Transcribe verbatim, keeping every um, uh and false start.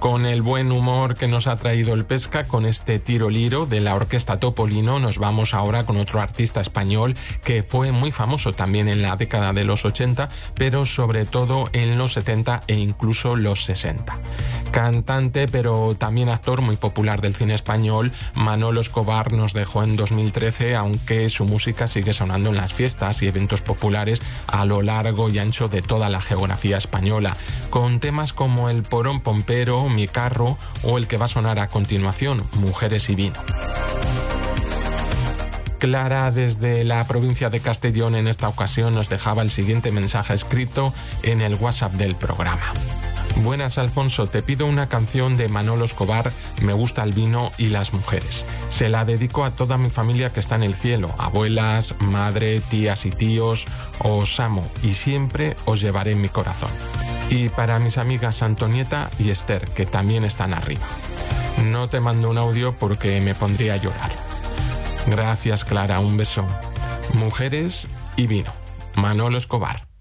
Con el buen humor que nos ha traído el Pesca, con este tiro liro de la Orquesta Topolino, nos vamos ahora con otro artista español que fue muy famoso también en la década de los ochenta, pero sobre todo en los setenta e incluso los sesenta. Cantante, pero también actor muy popular del cine español, Manolo Escobar nos dejó en dos mil trece, aunque su música sigue sonando en las fiestas y eventos populares a lo largo y ancho de toda la geografía española, con temas como El Porón Pompero, Mi Carro o el que va a sonar a continuación, Mujeres y Vino. Clara, desde la provincia de Castellón, en esta ocasión nos dejaba el siguiente mensaje escrito en el WhatsApp del programa. Buenas, Alfonso, te pido una canción de Manolo Escobar, Me gusta el vino y las mujeres. Se la dedico a toda mi familia que está en el cielo, abuelas, madre, tías y tíos, os amo y siempre os llevaré en mi corazón. Y para mis amigas Antonieta y Esther, que también están arriba. No te mando un audio porque me pondría a llorar. Gracias, Clara, un beso. Mujeres y vino. Manolo Escobar.